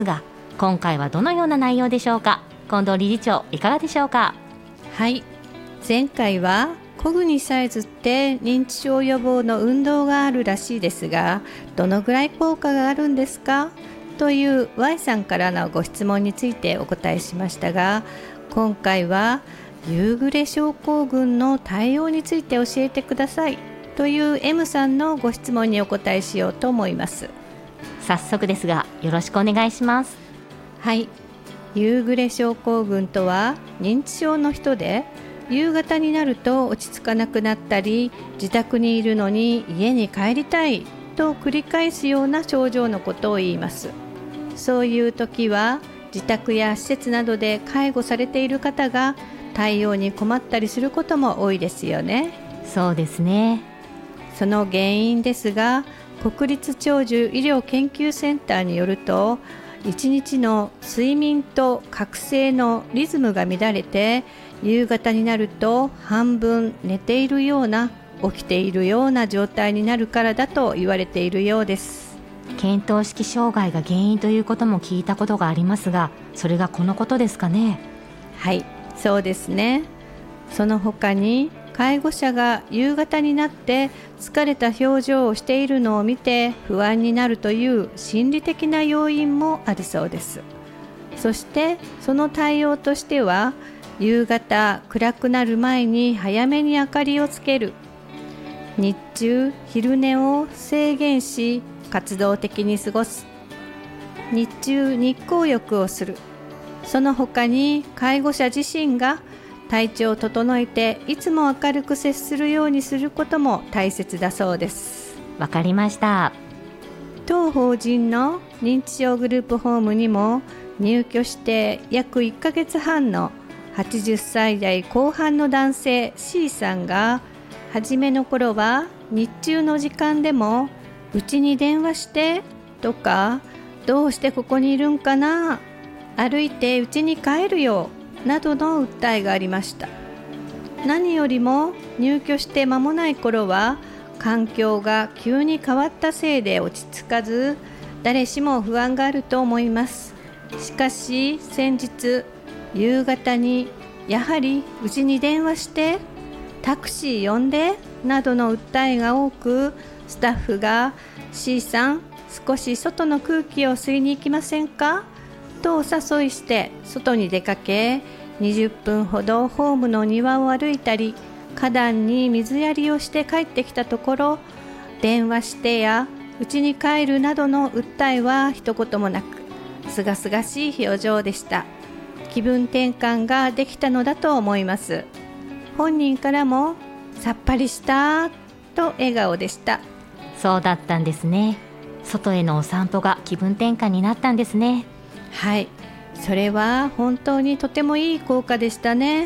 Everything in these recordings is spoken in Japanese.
が、今回はどのような内容でしょうか。近藤理事長、いかがでしょうか。 はい、前回はコグニサイズって認知症予防の運動があるらしいですが、どのぐらい効果があるんですかという Y さんからのご質問についてお答えしましたが、今回は夕暮れ症候群の対応について教えてくださいという M さんのご質問にお答えしようと思います。 早速ですが、よろしくお願いします。 はい、夕暮れ症候群とは認知症の人で、夕方になると落ち着かなくなったり、自宅にいるのに家に帰りたいと繰り返すような症状のことを言います。そういう時は自宅や施設などで介護されている方が対応に困ったりすることも多いですよね。 そうですね。 その原因ですが、国立長寿医療研究センターによると、1日の睡眠と覚醒のリズムが乱れて、夕方になると半分寝ているような、起きているような状態になるからだと言われているようです。 見当識障害が原因ということも聞いたことがありますが、それがこのことですかね。 はい、そうですね。その他に介護者が夕方になって疲れた表情をしているのを見て不安になるという心理的な要因もあるそうです。そしてその対応としては、夕方暗くなる前に早めに明かりをつける、日中昼寝を制限し活動的に過ごす、日中日光浴をする、その他に介護者自身が体調を整えていつも明るく接するようにすることも大切だそうです。 わかりました。 当法人の認知症グループホームにも入居して約1ヶ月半の80歳代後半の男性 C さんが、初めの頃は日中の時間でもうちに電話してとか、どうしてここにいるんかな、歩いてうちに帰るよなどの訴えがありました。何よりも入居して間もない頃は、環境が急に変わったせいで落ち着かず、誰しも不安があると思います。しかし先日、夕方にやはりうちに電話してタクシー呼んでなどの訴えが多く、スタッフが C さん少し外の空気を吸いに行きませんかとお誘いして外に出かけ、20分ほどホームの庭を歩いたり、花壇に水やりをして帰ってきたところ、電話してやうちに帰るなどの訴えは一言もなく、すがすがしい表情でした。気分転換ができたのだと思います。本人からもさっぱりしたと笑顔でした。 そうだったんですね。外へのお散歩が気分転換になったんですね。 はい、それは本当にとてもいい効果でしたね。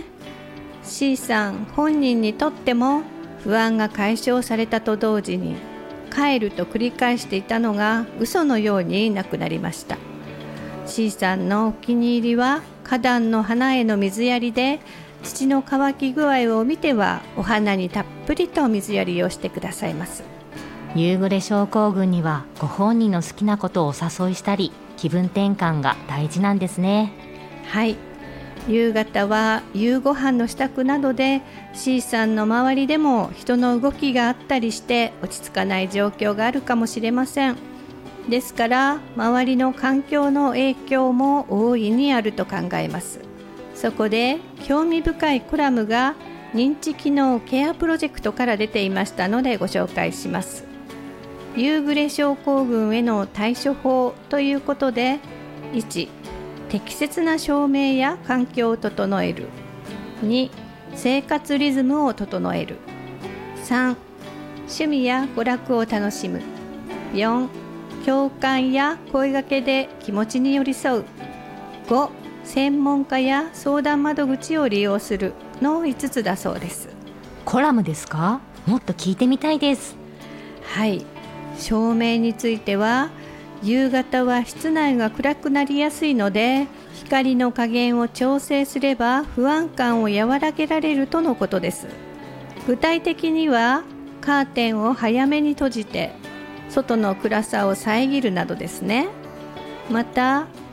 C さん本人にとっても不安が解消されたと同時に、帰ると繰り返していたのが嘘のようになくなりました。 C さんのお気に入りは花壇の花への水やりで、土の乾き具合を見てはお花にたっぷりと水やりをしてくださいます。 夕暮れ症候群にはご本人の好きなことをお誘いしたり、気分転換が大事なんですね。 はい、夕方は夕ご飯の支度などで C さんの周りでも人の動きがあったりして落ち着かない状況があるかもしれません。ですから周りの環境の影響も大いにあると考えます。そこで興味深いコラムが認知機能ケアプロジェクトから出ていましたのでご紹介します。夕暮れ症候群への対処法ということで、1、適切な照明や環境を整える。2、生活リズムを整える。3、趣味や娯楽を楽しむ。4、共感や声掛けで気持ちに寄り添う。5、専門家や相談窓口を利用するの5つだそうです。 コラムですか？もっと聞いてみたいです。 はい、照明については、夕方は室内が暗くなりやすいので、光の加減を調整すれば不安感を和らげられるとのことです。具体的にはカーテンを早めに閉じて外の暗さを遮るなどですね。 また